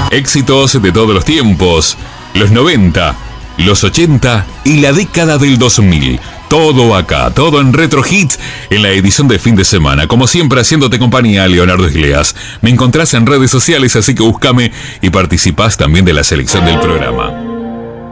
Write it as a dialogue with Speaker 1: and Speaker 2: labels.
Speaker 1: Éxitos de todos los tiempos, los 90, los 80 y la década del 2000. Todo acá, todo en Retro Hits, en la edición de fin de semana. Como siempre, haciéndote compañía, Leonardo Isleas. Me encontrás en redes sociales, así que búscame y participás también de la selección del programa.